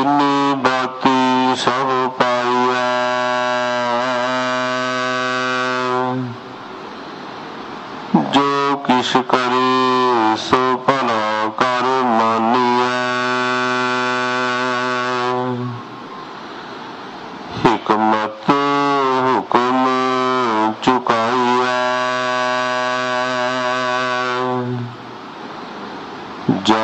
किन्नी बाती सब पाइया। जो किस करे सो भला कर मानी।